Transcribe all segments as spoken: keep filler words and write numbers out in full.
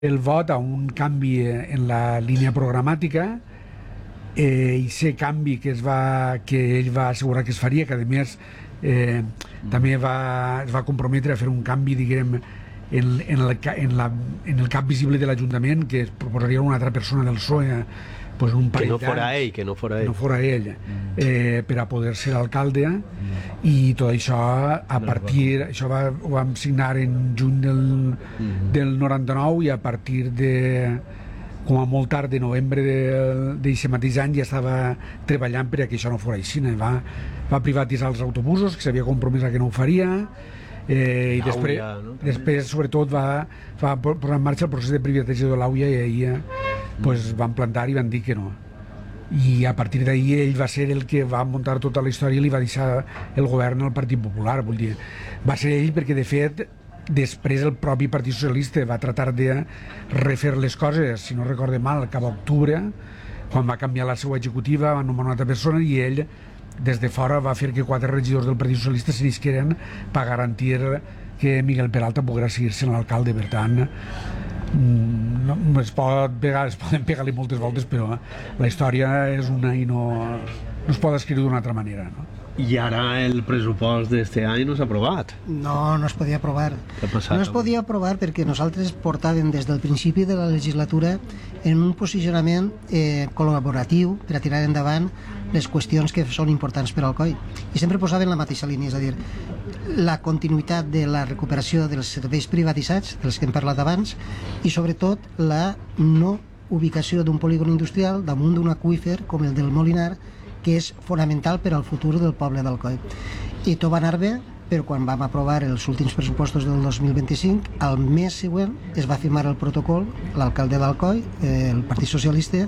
el vot a un canvi en la línia programàtica, eh, i aquest canvi que, es va, que ell va assegurar que es faria, que a més eh, mm. també va, es va comprometre a fer un canvi, diguem, en, en, el, en, la, en el cap visible de l'Ajuntament, que es proposaria una altra persona del P S O E, pues un que no fora ell, que no fora ell, no fora ell eh, per a poder ser alcalde, i tot això a partir, això va, ho vam signar en juny del, del noranta-nou, i a partir de, com a molt tard, de novembre d'aquest mateix any ja estava treballant per a que això no fos així. Va, va privatitzar els autobusos, que s'havia compromès a que no ho faria, eh, i després, no? després sobretot va, va posar en marxa el procés de privatització de l'Auia, i ahir pues, van plantar i van dir que no, i a partir d'ahir ell va ser el que va muntar tota la història i li va deixar el govern al Partit Popular. Vull dir, va ser ell perquè de fet després el propi Partit Socialista va tratar de refer les coses, si no recorde mal, cap a octubre, quan va canviar la seva executiva, va nomenar una altra persona, i ell des de fora va fer que quatre regidors del Partit Socialista se n'isqueren per garantir que Miguel Peralta pogués seguir sent l'alcalde. Per tant, no, es, pot pegar, es poden pegar-li moltes voltes, però la història és una i no, no es pot escriure d'una altra manera, no? I ara el pressupost d'este any no s'ha aprovat. No, no es podia aprovar. Què ha passat? No es podia aprovar perquè nosaltres portàvem des del principi de la legislatura en un posicionament eh, col·laboratiu per a tirar endavant les qüestions que són importants per al C O I. I sempre posaven la mateixa línia, és a dir, la continuïtat de la recuperació dels serveis privatitzats, dels que hem parlat abans, i sobretot la no ubicació d'un polígon industrial damunt d'un aqüífer com el del Molinar, que és fonamental per al futur del poble d'Alcoi. I tot va anar bé, però quan vam aprovar els últims pressupostos del dos mil vint-i-cinc, al mes següent es va firmar el protocol, l'alcalde d'Alcoi, el Partit Socialista,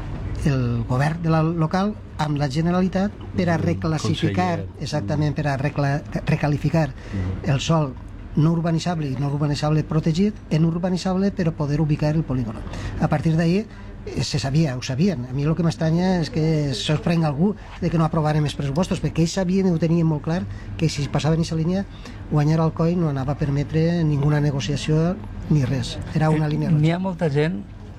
el govern de la local, amb la Generalitat, per a reclassificar, exactament, per a recla, recalificar el sòl no urbanitzable i no urbanitzable protegit en urbanitzable per a poder ubicar el polígon. A partir d'ahir se sabia, ho sabien. A mi el que m'estranya és que sorprengui algú de que no aprovaren més pressupostos, perquè ells sabien i ho tenien molt clar que si passaven aquesta línia, guanyar el C O I no anava a permetre ninguna negociació ni res. Era una línia roja. N'hi ha molta gent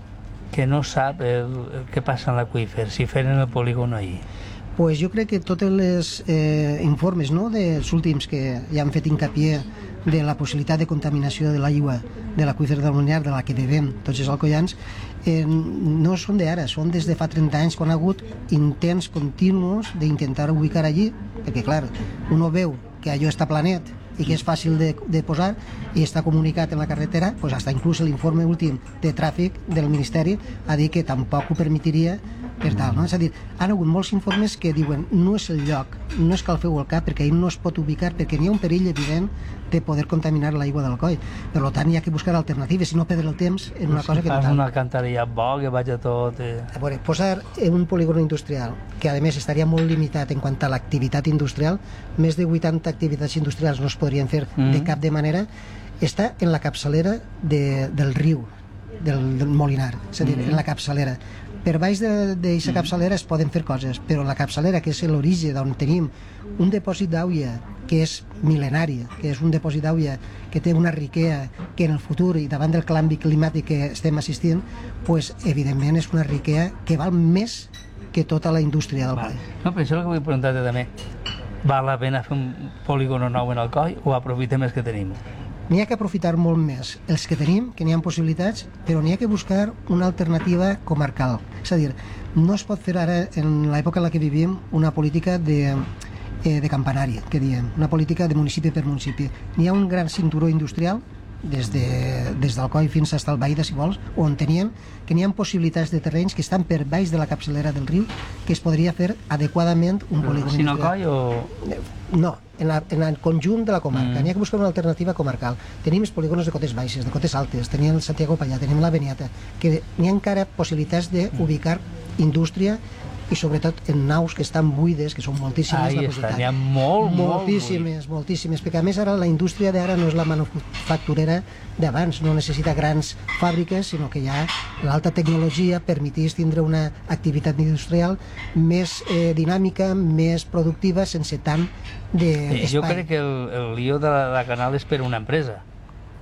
que no sap el, el que passa en l'aqüífer, si feren el polígon ahir. Pues jo crec que tots els eh, informes, no, dels últims que ja han fet hincapié de la possibilitat de contaminació de l'aigua de l'aqüífer del Molinar, de la que bevem tots els alcoians, eh, no són d'ara, són des de fa trenta anys, quan ha hagut intents continus d'intentar ubicar allí, perquè clar, uno veu que allò està planet i que és fàcil de, de posar i està comunicat en la carretera, pues hasta inclús l'informe últim de tràfic del Ministeri ha dit que tampoc ho permitiria per tal, no? És a dir, han hagut molts informes que diuen no és el lloc, no és Calfeu el Cap, perquè ell no es pot ubicar, perquè n'hi ha un perill evident de poder contaminar l'aigua del Coi. Per tant, hi ha que buscar alternatives i no perdre el temps en una cosa que no fas tal. Una alcantarilla bo, que vaig a tot... Eh. A veure, posar un polígon industrial, que a més estaria molt limitat en quant a l'activitat industrial, més de vuitanta activitats industrials no es podrien fer mm. de cap de manera, està en la capçalera de, del riu, del, del Molinar, és a dir, mm. en la capçalera. Per baix d'aquesta capçalera es poden fer coses, però la capçalera, que és l'origen d'on tenim un depòsit d'àuia que és mil·lenari, que és un depòsit d'àuia que té una riquea que en el futur i davant del canvi climàtic que estem assistint, pues, evidentment és una riquea que val més que tota la indústria del país. No, però això és el que vull preguntar-te també. Val la pena fer un polígon nou en el Coi o aprofitem els que tenim? N'hi ha que aprofitar molt més els que tenim, que n'hi ha possibilitats, però n'hi ha que buscar una alternativa comarcal. És a dir, no es pot fer ara, en l'època en la que vivim, una política de, eh, de campanari, que diem, una política de municipi per municipi. N'hi ha un gran cinturó industrial, des, de, des del Coi fins al Baida, si vols, on tenien que n'hi ha possibilitats de terrenys que estan per baix de la capçalera del riu, que es podria fer adequadament un polígon industrial. Coi o... No, en, la, en el conjunt de la comarca. Mm. N'hi ha que buscar una alternativa comarcal. Tenim els polígons de cotes baixes, de cotes altes, tenim el Santiago Pallà, tenim la Beniata, que n'hi ha encara possibilitats d'ubicar indústria i sobretot en naus que estan buides, que són moltíssimes. Ahí està, n'hi ha molt, moltíssimes, molt moltíssimes, perquè a més ara la indústria d'ara no és la manufacturera d'abans, no necessita grans fàbriques, sinó que ja l'alta tecnologia permetís tindre una activitat industrial més eh, dinàmica, més productiva, sense tant d'espai. Jo crec que el, el lío de la, la Canal és per una empresa.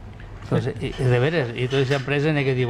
Entonces, i, de veres, i tota aquesta empresa n'hi ha que dir